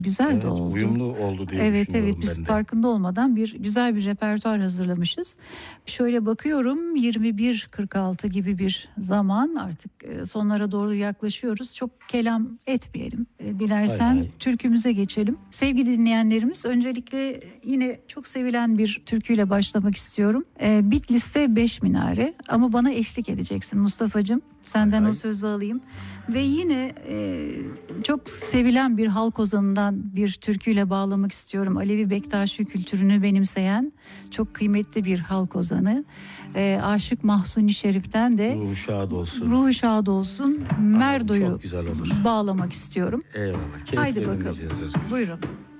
Güzel de Evet, oldu. uyumlu oldu diye Evet düşünüyorum biz ben de. farkında olmadan güzel bir repertuar hazırlamışız. Şöyle bakıyorum 21.46 gibi bir zaman, artık sonlara doğru yaklaşıyoruz. Çok kelam etmeyelim. Hay Dilersen hay. türkümüze geçelim. Sevgili dinleyenlerimiz, öncelikle yine çok sevilen bir türküyle başlamak istiyorum. Bitlis'te Beş Minare, ama bana eşlik edeceksin Mustafa'cığım. Senden Hay hay. o sözü alayım. Ve yine çok sevilen bir halk ozanından bir türküyle bağlamak istiyorum. Alevi Bektaşi kültürünü benimseyen çok kıymetli bir halk ozanı. Aşık Mahsuni Şerif'ten de Ruhu şad olsun. ruhu şad olsun Aman, Merdo'yu çok güzel olur. bağlamak istiyorum. Eyvallah. Haydi Keyifle bakalım. dinleyeceğiz Özgür. Buyurun.